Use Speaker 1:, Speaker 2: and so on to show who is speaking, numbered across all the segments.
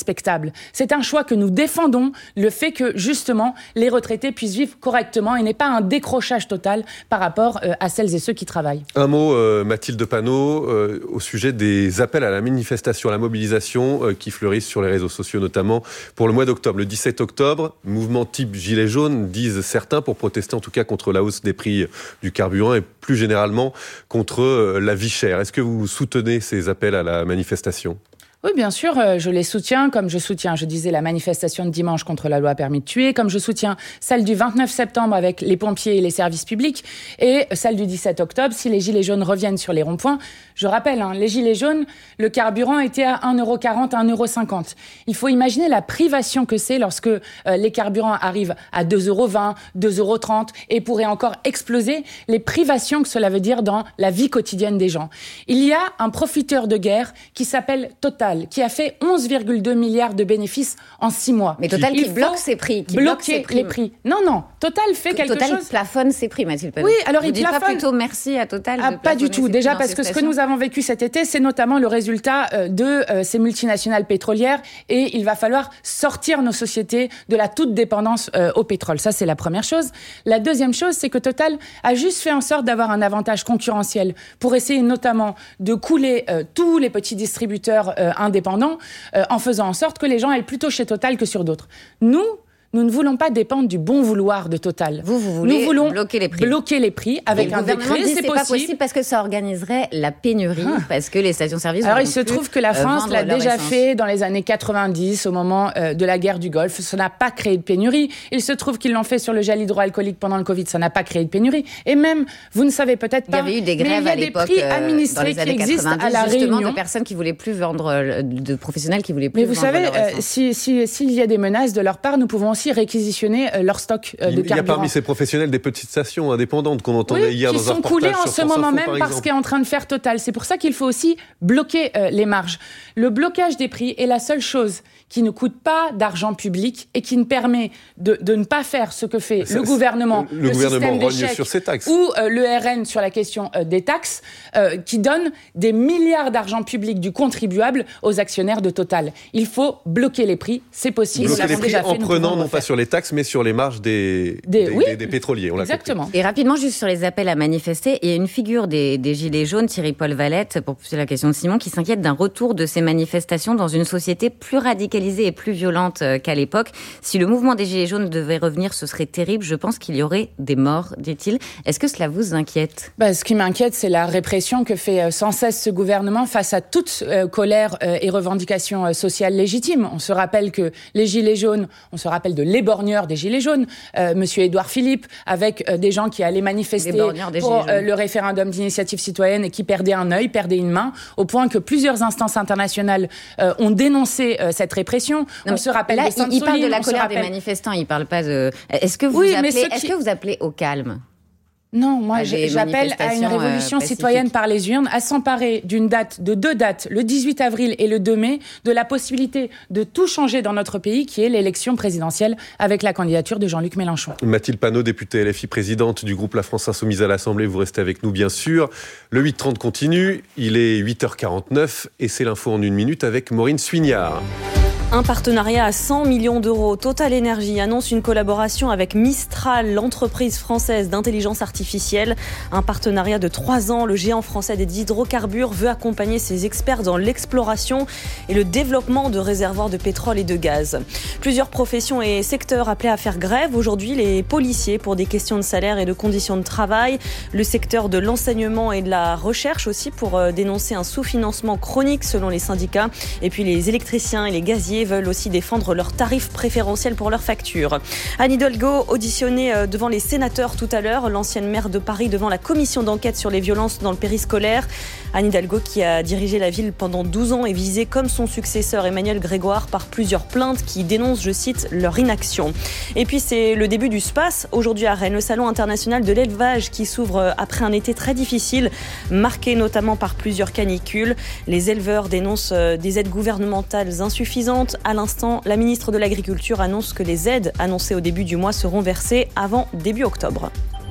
Speaker 1: respectable. C'est un choix que nous défendons, le fait que, justement, les retraités puissent vivre correctement et n'ait pas un décrochage total par rapport à celles et ceux qui travaillent.
Speaker 2: Un mot, Mathilde Panot, au sujet des appels à la manifestation, à la mobilisation qui fleurissent sur les réseaux sociaux, notamment pour le mois d'octobre. Le 17 octobre, mouvement type Gilets jaunes, disent certains, pour protester en tout cas contre la hausse des prix du carburant et plus généralement contre la vie chère. Est-ce que vous soutenez ces appels à la manifestation ?
Speaker 1: Oui, bien sûr, je les soutiens, comme je soutiens, je disais, la manifestation de dimanche contre la loi permis de tuer, comme je soutiens celle du 29 septembre avec les pompiers et les services publics, et celle du 17 octobre, si les Gilets jaunes reviennent sur les ronds-points. Je rappelle, les Gilets jaunes, le carburant était à 1,40 €, 1,50 €. Il faut imaginer la privation que c'est lorsque les carburants arrivent à 2,20 €, 2,30 € et pourraient encore exploser, les privations que cela veut dire dans la vie quotidienne des gens. Il y a un profiteur de guerre qui s'appelle Total, qui a fait 11,2 milliards de bénéfices en 6 mois.
Speaker 3: Mais Total qui bloque ses prix.
Speaker 1: Qui bloquer les prix. Non, Total fait quelque chose...
Speaker 3: Total plafonne ses prix, Mathilde Panot.
Speaker 1: Oui, alors
Speaker 3: vous
Speaker 1: il
Speaker 3: dites
Speaker 1: plafonne...
Speaker 3: pas plutôt merci à Total de
Speaker 1: pas du tout. Déjà parce que ce que nous avons vécu cet été, c'est notamment le résultat de ces multinationales pétrolières et il va falloir sortir nos sociétés de la toute dépendance au pétrole. Ça, c'est la première chose. La deuxième chose, c'est que Total a juste fait en sorte d'avoir un avantage concurrentiel pour essayer notamment de couler tous les petits distributeurs indépendants en faisant en sorte que les gens aillent plutôt chez Total que sur d'autres. Nous ne voulons pas dépendre du bon vouloir de Total.
Speaker 3: Vous voulez
Speaker 1: nous voulons
Speaker 3: bloquer les prix
Speaker 1: avec un décret,
Speaker 3: c'est pas possible parce que ça organiserait la pénurie, parce que les stations-service...
Speaker 1: Alors il se trouve que la France l'a déjà fait dans les années 90, au moment de la guerre du Golfe. Ça n'a pas créé de pénurie. Il se trouve qu'ils l'ont fait sur le gel hydroalcoolique pendant le Covid. Ça n'a pas créé de pénurie. Et même, vous ne savez peut-être pas...
Speaker 3: Il y avait eu des grèves à l'époque,
Speaker 1: des prix administrés qui existent à la Réunion.
Speaker 3: De personnes qui voulaient plus vendre, de professionnels qui voulaient plus vendre.
Speaker 1: Mais vous savez, s'il y a des menaces de leur part, nous pouvons aussi réquisitionner leur stock de carburant.
Speaker 2: Il y a parmi ces professionnels des petites stations indépendantes qu'on entendait hier dans un reportage
Speaker 1: qui sont coulées en ce moment même parce qu'est en train de faire Total. C'est pour ça qu'il faut aussi bloquer les marges. Le blocage des prix est la seule chose qui ne coûte pas d'argent public et qui ne permet de ne pas faire ce que fait le gouvernement,
Speaker 2: le gouvernement
Speaker 1: système des
Speaker 2: rogne
Speaker 1: chèques
Speaker 2: sur ses taxes.
Speaker 1: ou le RN sur la question des taxes, qui donne des milliards d'argent public du contribuable aux actionnaires de Total. Il faut bloquer les prix, c'est possible.
Speaker 2: Bloquer les prix en prenant non pas sur les taxes, mais sur les marges des pétroliers. On
Speaker 1: exactement.
Speaker 3: Et rapidement, juste sur les appels à manifester, il y a une figure des Gilets jaunes, Thierry-Paul Valette, pour poser la question de Simon, qui s'inquiète d'un retour de ces manifestations dans une société plus radicalisée et plus violente qu'à l'époque. Si le mouvement des Gilets jaunes devait revenir, ce serait terrible. Je pense qu'il y aurait des morts, dit-il. Est-ce que cela vous inquiète ?
Speaker 1: Ce qui m'inquiète, c'est la répression que fait sans cesse ce gouvernement face à toute colère et revendication sociale légitime. On se rappelle que les Gilets jaunes, on se rappelle de l'éborgneur des Gilets jaunes, Monsieur Édouard Philippe, avec des gens qui allaient manifester pour le référendum d'initiative citoyenne et qui perdaient un œil, perdaient une main, au point que plusieurs instances internationales ont dénoncé cette répression. On se rappelle
Speaker 3: là,
Speaker 1: des Sainte-Soline,
Speaker 3: il parle de la colère des manifestants, il parle pas de... Est-ce que vous appelez au calme ?
Speaker 1: Non, moi j'appelle à une révolution citoyenne par les urnes, à s'emparer de deux dates, le 18 avril et le 2 mai, de la possibilité de tout changer dans notre pays, qui est l'élection présidentielle avec la candidature de Jean-Luc Mélenchon.
Speaker 2: Mathilde Panot, députée LFI, présidente du groupe La France Insoumise à l'Assemblée, vous restez avec nous bien sûr. Le 8h30 continue, il est 8h49 et c'est l'info en 1 minute avec Maureen Suignard.
Speaker 4: Un partenariat à 100 millions d'euros. Total Energy annonce une collaboration avec Mistral, l'entreprise française d'intelligence artificielle. Un partenariat de 3 ans. Le géant français des hydrocarbures veut accompagner ses experts dans l'exploration et le développement de réservoirs de pétrole et de gaz. Plusieurs professions et secteurs appelés à faire grève. Aujourd'hui, les policiers pour des questions de salaire et de conditions de travail. Le secteur de l'enseignement et de la recherche aussi pour dénoncer un sous-financement chronique selon les syndicats. Et puis les électriciens et les gaziers veulent aussi défendre leurs tarifs préférentiels pour leurs factures. Anne Hidalgo, auditionnée devant les sénateurs tout à l'heure, l'ancienne maire de Paris devant la commission d'enquête sur les violences dans le périscolaire. Anne Hidalgo qui a dirigé la ville pendant 12 ans est visée comme son successeur Emmanuel Grégoire par plusieurs plaintes qui dénoncent, je cite, leur inaction. Et puis c'est le début du SPACE. Aujourd'hui à Rennes, le salon international de l'élevage qui s'ouvre après un été très difficile, marqué notamment par plusieurs canicules. Les éleveurs dénoncent des aides gouvernementales insuffisantes. À l'instant, la ministre de l'Agriculture annonce que les aides annoncées au début du mois seront versées avant début octobre.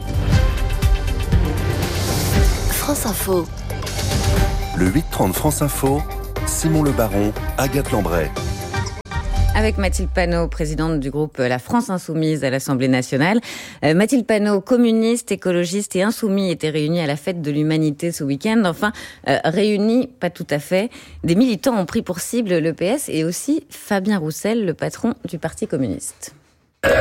Speaker 5: France Info.
Speaker 6: Le 8h30 France Info, Simon Le Baron, Agathe Lambray.
Speaker 3: Avec Mathilde Panot, présidente du groupe La France Insoumise à l'Assemblée nationale. Mathilde Panot, communiste, écologiste et insoumis, était réunie à la fête de l'humanité ce week-end. Enfin, réunis, pas tout à fait. Des militants ont pris pour cible le PS et aussi Fabien Roussel, le patron du Parti communiste.